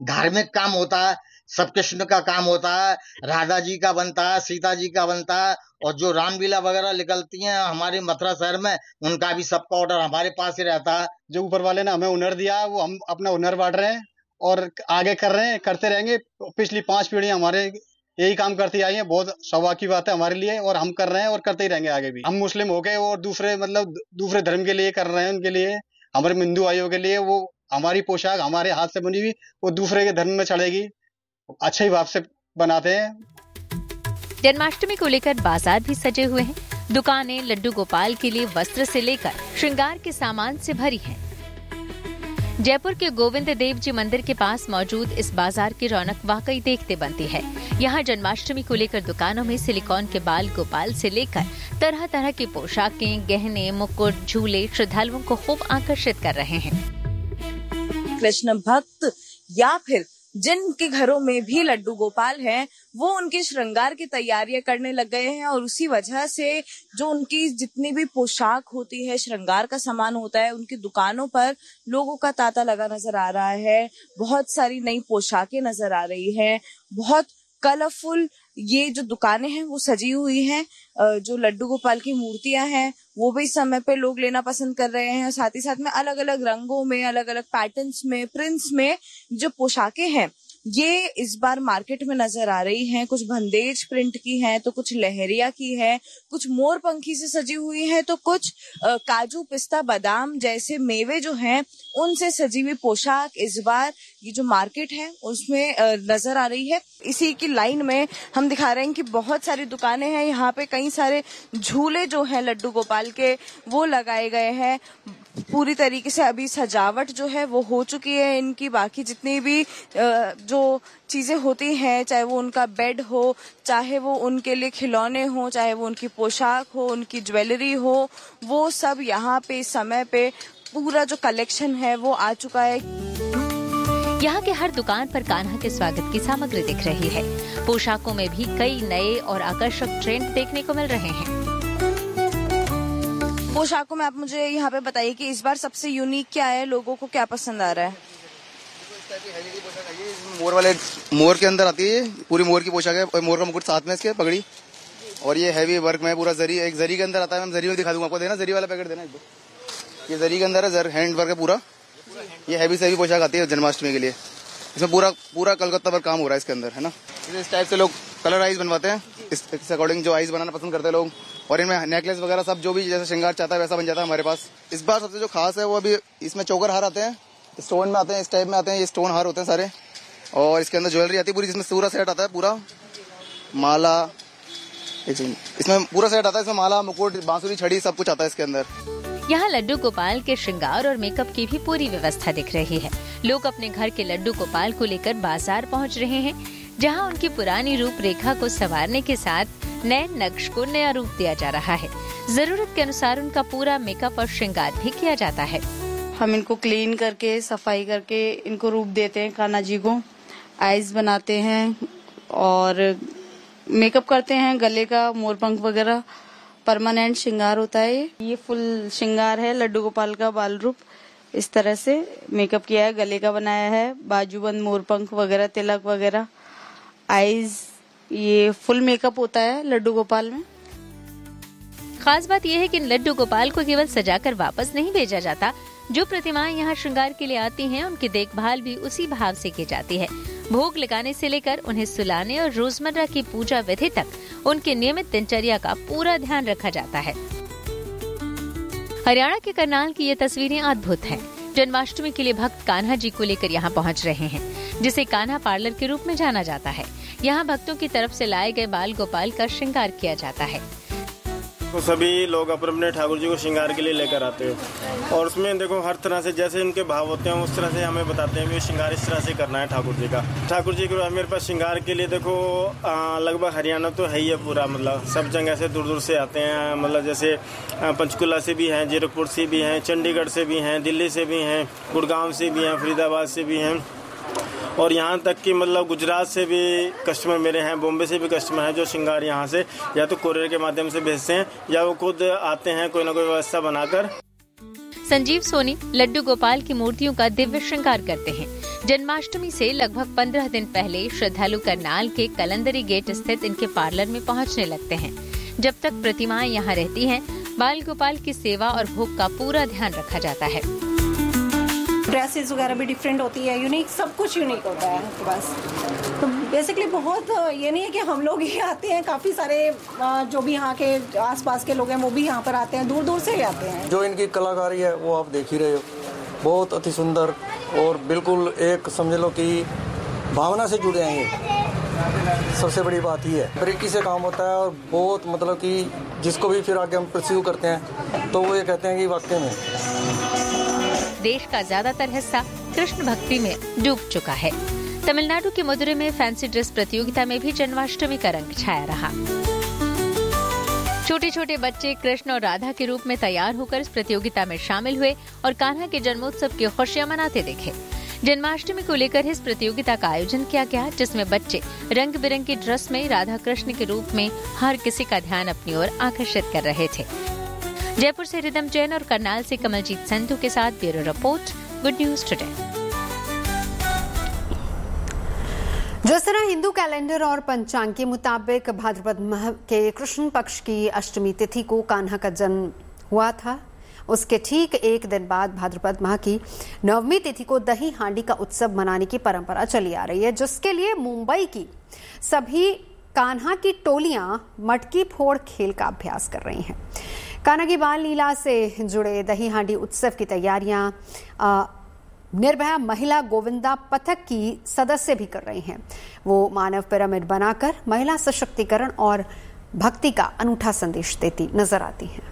धार्मिक काम होता है, सब कृष्ण का काम होता है, राधा जी का बनता है, सीता जी का बनता है, और जो रामलीला वगैरह निकलती हैं हमारे मथुरा शहर में, उनका भी सबका ऑर्डर हमारे पास ही रहता है। जो ऊपर वाले ने हमें हुनर दिया है, वो हम अपना हुनर बांट रहे हैं और आगे कर रहे हैं, करते रहेंगे। पिछली 5 पीढ़ियां हमारे यही काम करती आई हैं। बहुत सौभाग्य की बात है हमारे लिए, और हम कर रहे हैं और करते ही रहेंगे आगे भी। हम मुस्लिम हो गए और दूसरे धर्म के लिए कर रहे हैं, उनके लिए, हमारे हिंदू भाइयों के लिए वो हमारी पोशाक हमारे हाथ से बनी हुई वो दूसरे के धर्म में चढ़ेगी। अच्छे ही भाव से बनाते हैं। जन्माष्टमी को लेकर बाजार भी सजे हुए हैं। दुकानें लड्डू गोपाल के लिए वस्त्र से लेकर श्रृंगार के सामान से भरी हैं। जयपुर के गोविंद देव जी मंदिर के पास मौजूद इस बाजार की रौनक वाकई देखते बनती है। यहाँ जन्माष्टमी को लेकर दुकानों में सिलिकॉन के बाल गोपाल से लेकर तरह तरह की पोशाकें, गहने, मुकुट, झूले श्रद्धालुओं को खूब आकर्षित कर रहे हैं। कृष्ण भक्त या फिर जिनके घरों में भी लड्डू गोपाल हैं, वो उनके श्रृंगार की तैयारियां करने लग गए हैं, और उसी वजह से जो उनकी जितनी भी पोशाक होती है, श्रृंगार का सामान होता है, उनकी दुकानों पर लोगों का तांता लगा नजर आ रहा है। बहुत सारी नई पोशाकें नजर आ रही हैं, बहुत कलरफुल ये जो दुकानें हैं वो सजी हुई हैं। जो लड्डू गोपाल की मूर्तियां हैं वो भी इस समय पे लोग लेना पसंद कर रहे हैं। साथ ही साथ में अलग अलग रंगों में, अलग अलग पैटर्न्स में, प्रिंट्स में जो पोशाकें हैं ये इस बार मार्केट में नजर आ रही हैं। कुछ बंदेज प्रिंट की हैं, तो कुछ लहरिया की है, कुछ मोर पंखी से सजी हुई है, तो कुछ काजू, पिस्ता, बादाम जैसे मेवे जो हैं उनसे सजी हुई पोशाक इस बार ये जो मार्केट है उसमें नजर आ रही है। इसी की लाइन में हम दिखा रहे हैं कि बहुत सारी दुकानें हैं। यहाँ पे कई सारे झूले जो हैं लड्डू गोपाल के वो लगाए गए हैं। पूरी तरीके से अभी सजावट जो है वो हो चुकी है इनकी। बाकी जितनी भी जो चीजें होती हैं, चाहे वो उनका बेड हो, चाहे वो उनके लिए खिलौने हो, चाहे वो उनकी पोशाक हो, उनकी ज्वेलरी हो, वो सब यहाँ पे इस समय पे पूरा जो कलेक्शन है वो आ चुका है। यहाँ के हर दुकान पर कान्हा के स्वागत की सामग्री दिख रही है। पोशाकों में भी कई नए और आकर्षक ट्रेंड देखने को मिल रहे हैं। पोशाकों में आप मुझे यहाँ पे बताइए कि इस बार सबसे यूनिक क्या है, लोगों को क्या पसंद आ रहा है? मोर के अंदर आती है, पूरी मोर की पोशाक है, मोर का मुकुट साथ में इसके पगड़ी, और ये हैवी वर्क में पूरा जरी, एक जरी के अंदर आता है। मैं जरी में दिखा दूंगा आपको, देना जरी वाला पैकेट देना। ये जरी के अंदर है, हैंड वर्क है पूरा। ये हैवी से हैवी पोशाक आती है जन्माष्टमी के लिए। इसमें पूरा कलकत्ता पर काम हो रहा है इसके अंदर, है ना। इस टाइप से लोग कलर आइज बनवाते हैं, इस अकॉर्डिंग जो आइज बनाना पसंद करते हैं लोग, और इनमें नेकलेस वगैरह सब जो भी जैसा श्रृंगार चाहता है वैसा बन जाता है हमारे पास। इस बार सबसे जो खास है वो अभी इसमें चोकर हार आते हैं, स्टोन में आते हैं, इस टाइप में आते हैं। ये स्टोन हार होते हैं सारे, और इसके अंदर ज्वेलरी आती है पूरी, जिसमें पूरा सेट आता है, पूरा माला, इसमें पूरा सेट आता है। इसमें माला, मुकुट, बांसुरी, छड़ी सब कुछ आता है इसके अंदर। यहाँ लड्डू गोपाल के श्रृंगार और मेकअप की भी पूरी व्यवस्था दिख रही है। लोग अपने घर के लड्डू गोपाल को लेकर बाजार पहुँच रहे हैं, जहाँ उनकी पुरानी रूपरेखा को संवारने के साथ नए नक्श को नया रूप दिया जा रहा है। जरूरत के अनुसार उनका पूरा मेकअप और श्रृंगार भी किया जाता है। हम इनको क्लीन करके, सफाई करके इनको रूप देते हैं कान्हा जी को। आईज बनाते हैं और मेकअप करते हैं, गले का मोरपंख वगैरह परमानेंट श्रृंगार होता है। ये फुल श्रृंगार है लड्डू गोपाल का बाल रूप। इस तरह से मेकअप किया है, गले का बनाया है, बाजूबंद, मोरपंख वगैरह, तिलक वगैरह, आईज, ये फुल मेकअप होता है लड्डू गोपाल में। खास बात यह है कि लड्डू गोपाल को केवल सजाकर वापस नहीं भेजा जाता। जो प्रतिमाएं यहाँ श्रृंगार के लिए आती हैं, उनकी देखभाल भी उसी भाव से की जाती है। भोग लगाने से लेकर उन्हें सुलाने और रोजमर्रा की पूजा विधि तक उनकी नियमित दिनचर्या का पूरा ध्यान रखा जाता है। हरियाणा के करनाल की ये तस्वीरें अद्भुत हैं। जन्माष्टमी के लिए भक्त कान्हा जी को लेकर यहाँ पहुँच रहे हैं, जिसे कान्हा पार्लर के रूप में जाना जाता है। यहाँ भक्तों की तरफ से लाए गए बाल गोपाल का श्रृंगार किया जाता है। तो सभी लोग अपने अपने ठाकुर जी को श्रृंगार के लिए लेकर आते हैं, और उसमें देखो हर तरह से जैसे उनके भाव होते हैं उस तरह से हमें बताते हैं कि श्रृंगार इस तरह से करना है ठाकुर जी का। ठाकुर जी को मेरे पास श्रृंगार के लिए देखो लगभग हरियाणा तो है ही है पूरा, मतलब सब जगह से दूर दूर से आते हैं। मतलब जैसे पंचकुला से भी हैं, जीरकपुर से भी हैं, चंडीगढ़ से भी हैं, दिल्ली से भी हैं, गुड़गांव से भी हैं, फरीदाबाद से भी हैं, और यहाँ तक कि मतलब गुजरात से भी कस्टमर मेरे हैं, बॉम्बे से भी कस्टमर हैं जो श्रृंगार यहाँ से या तो कोरियर के माध्यम से भेजते हैं या वो खुद आते हैं कोई ना कोई व्यवस्था बनाकर। संजीव सोनी लड्डू गोपाल की मूर्तियों का दिव्य श्रृंगार करते हैं। जन्माष्टमी से लगभग 15 दिन पहले श्रद्धालु करनाल के कलंदरी गेट स्थित इनके पार्लर में पहुंचने लगते हैं। जब तक प्रतिमाएं यहाँ रहती हैं, बाल गोपाल की सेवा और भोग का पूरा ध्यान रखा जाता है। ड्रेसेस वगैरह भी डिफरेंट होती है, यूनिक, सब कुछ यूनिक होता है आपके पास। तो बेसिकली बहुत ये नहीं है कि हम लोग ही आते हैं, काफ़ी सारे जो भी यहाँ के आसपास के लोग हैं वो भी यहाँ पर आते हैं, दूर दूर से ही आते हैं। जो इनकी कलाकारी है वो आप देख ही रहे हो, बहुत अति सुंदर और बिल्कुल एक समझ लो कि भावना से जुड़े हैं। ये सबसे बड़ी बात ही है, बारीकी से काम होता है और बहुत मतलब कि जिसको भी फिर आगे हम परस्यू करते हैं तो वो ये कहते हैं कि वाकई में देश का ज्यादातर हिस्सा कृष्ण भक्ति में डूब चुका है। तमिलनाडु के मदुरै में फैंसी ड्रेस प्रतियोगिता में भी जन्माष्टमी का रंग छाया रहा। छोटे छोटे बच्चे कृष्ण और राधा के रूप में तैयार होकर इस प्रतियोगिता में शामिल हुए और कान्हा के जन्मोत्सव की खुशियां मनाते दिखे। जन्माष्टमी को लेकर इस प्रतियोगिता का आयोजन किया गया, जिसमें बच्चे रंग बिरंगी ड्रेस में राधा कृष्ण के रूप में हर किसी का ध्यान अपनी ओर आकर्षित कर रहे थे। जयपुर से रिदम जैन और करनाल से कमलजीत संधू के साथ bureau report, good news today. जिस तरह हिंदू कैलेंडर और पंचांग के मुताबिक भाद्रपद माह के कृष्ण पक्ष की अष्टमी तिथि को कान्हा का जन्म हुआ था, उसके ठीक एक दिन बाद भाद्रपद माह की नवमी तिथि को दही हांडी का उत्सव मनाने की परंपरा चली आ रही है, जिसके लिए मुंबई की सभी कान्हा की टोलियां मटकी फोड़ खेल का अभ्यास कर रही हैं। कान्हा की बाल लीला से जुड़े दही हांडी उत्सव की तैयारियां निर्भया महिला गोविंदा पथक की सदस्य भी कर रही हैं। वो मानव पिरामिड बनाकर महिला सशक्तिकरण और भक्ति का अनूठा संदेश देती नजर आती हैं।